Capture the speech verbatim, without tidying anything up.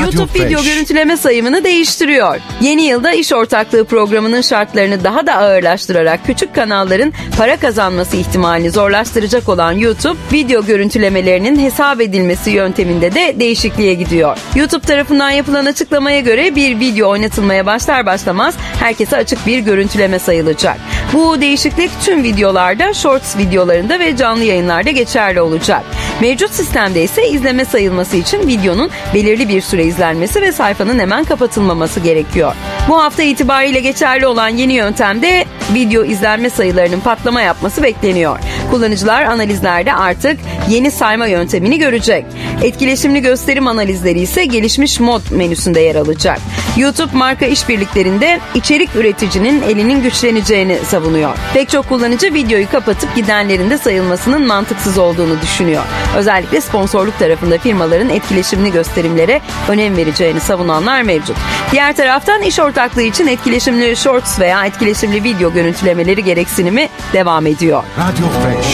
YouTube Fresh. video görüntüleme sayımını değiştiriyor. Yeni yılda iş ortaklığı programının şartlarını daha da ağırlaştırarak küçük kanalların para kazanması ihtimalini zorlaştıracak olan YouTube, video görüntülemelerinin hesap edilmesi yönteminde de değişikliğe gidiyor. YouTube tarafından yapılan açıklamaya göre bir video oynatılmaya başlar başlamaz herkese açık bir görüntüleme sayılacak. Bu değişiklik tüm videolarda, Shorts videolarında ve canlı yayınlarda geçerli olacak. Mevcut sistemde ise izleme sayılması için videonun belirli bir süre izlenmesi ve sayfanın hemen kapatılmaması gerekiyor. Bu hafta itibariyle geçerli olan yeni yöntemde video izlenme sayılarının patlama yapması bekleniyor. Kullanıcılar analizlerde artık yeni sayma yöntemini görecek. Etkileşimli gösterim analizleri ise gelişmiş mod menüsünde yer alacak. YouTube marka işbirliklerinde içerik üreticinin elinin güçleneceğini savunuyor. Pek çok kullanıcı videoyu kapatıp gidenlerin de sayılmasının mantıksız olduğunu düşünüyor. Özellikle sponsorluk tarafında firmaların etkileşimli gösterimlere önem vereceğini savunanlar mevcut. Diğer taraftan iş ortaklığı için etkileşimli shorts veya etkileşimli video görüntülemeleri gereksinimi devam ediyor. Radio Fresh.